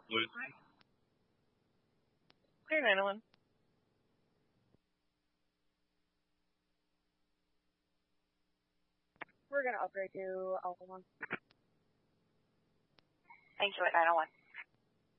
Clear 901. We're going to upgrade to Alpha 1. Thank you at 901.